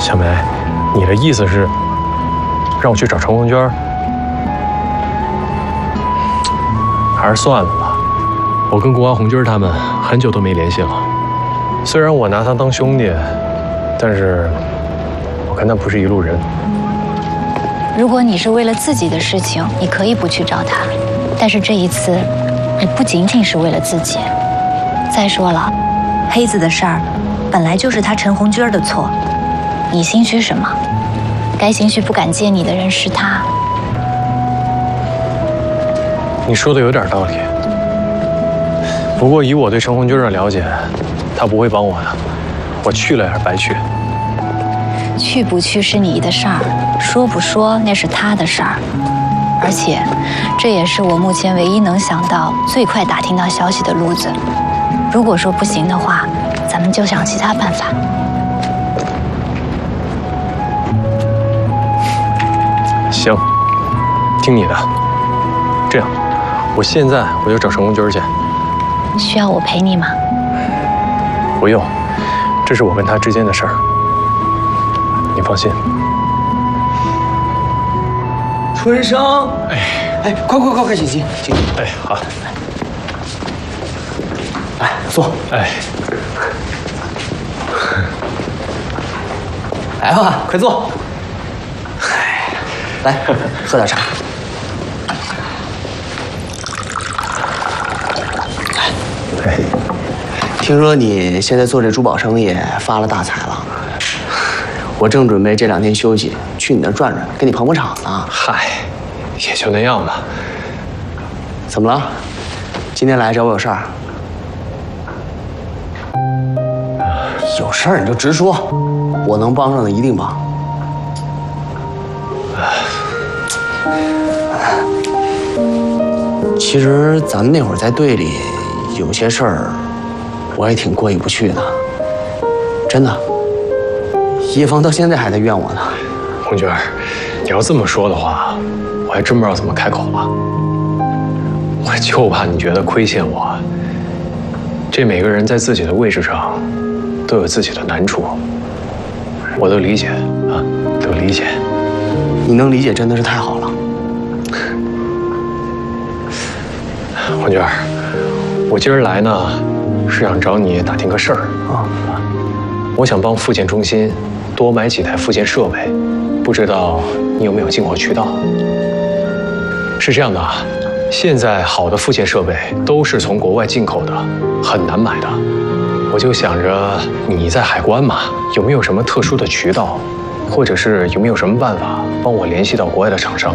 小梅，你的意思是让我去找陈红娟？还是算了吧。我跟国安、红军他们很久都没联系了。虽然我拿他当兄弟，但是我跟他不是一路人。 如果你是为了自己的事情，你可以不去找他。但是这一次，你不仅仅是为了自己。再说了，黑子的事儿本来就是他陈红军的错，你心虚什么？该心虚不敢见你的人是他。 你说的有点道理，不过以我对陈红军的了解，他不会帮我的。我去了也是白去。 去不去是你的事儿，说不说那是他的事儿。而且，这也是我目前唯一能想到最快打听到消息的路子。如果说不行的话，咱们就想其他办法。 行，听你的。这样，我现在就找陈红军去。 需要我陪你吗？ 不用，这是我跟他之间的事儿，你放心。 春生，哎，快，请。 哎，好。 来，坐。 哎， 来吧，快坐。哎，来，喝点茶。 哎， 听说你现在做这珠宝生意发了大财了，我正准备这2天休息，去你那转转，给你捧场呢。 嗨，也就那样吧。 怎么了？今天来找我有事儿？有事儿你就直说，我能帮上的一定帮。其实咱们那会儿在队里，有些事儿我也挺过意不去的，真的。叶芳到现在还在怨我呢。 红军，你要这么说的话，我还真不知道怎么开口了。我就怕你觉得亏欠我。这每个人在自己的位置上，都有自己的难处，我都理解啊，都理解。 你能理解真的是太好了。 红军，我今儿来呢，是想找你打听个事儿啊。我想帮复健中心多买几台复健设备，不知道你有没有进口渠道？是这样的啊，现在好的复健设备都是从国外进口的，很难买的。我就想着你在海关嘛，有没有什么特殊的渠道，或者是有没有什么办法帮我联系到国外的厂商？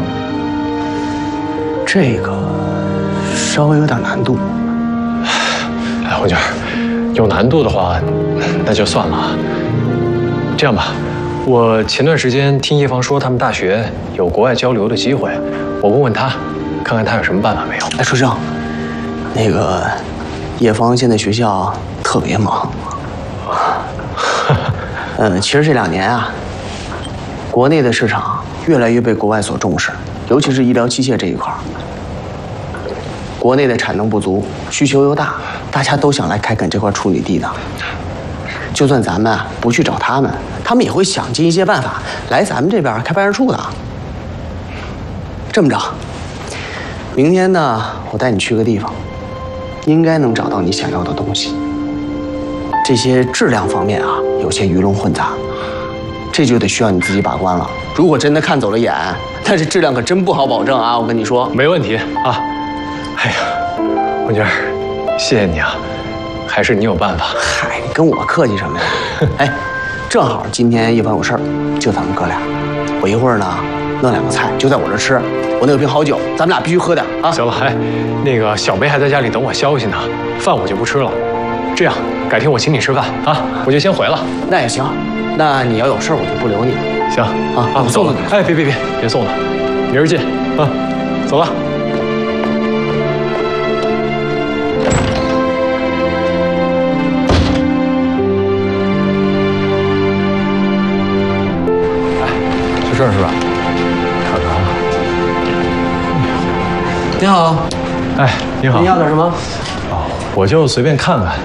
这个稍微有点难度。 哎，红军，有难度的话，那就算了。这样吧，我前段时间听叶芳说他们大学有国外交流的机会，我问问他，看看他有什么办法没有。 哎，春生，那个叶芳现在学校特别忙。其实这2年啊，国内的市场越来越被国外所重视，尤其是医疗器械这一块。国内的产能不足，需求又大，大家都想来开垦这块处女地的。就算咱们不去找他们，他们也会想尽一些办法来咱们这边开办事处的。这么着，明天呢，我带你去个地方，应该能找到你想要的东西。这些质量方面啊，有些鱼龙混杂，这就得需要你自己把关了。如果真的看走了眼，但是质量可真不好保证啊！我跟你说， 没问题啊。哎呀，红军，谢谢你啊，还是你有办法。 嗨，你跟我客气什么呀？哎，正好今天叶芳有事儿，就咱们哥俩。我一会儿呢弄2个菜，就在我这吃。我那有瓶好酒，咱们俩必须喝点啊！ 行了，哎，那个小梅还在家里等我消息呢，饭我就不吃了。这样，改天我请你吃饭啊，我就先回了。 那也行，那你要有事儿我就不留你了。 行啊， 我送了你。 哎，别送了，明儿见啊，走了。这儿是吧？看看啊。 你好。 哎，你好。 您要点什么？ 哦，我就随便看看。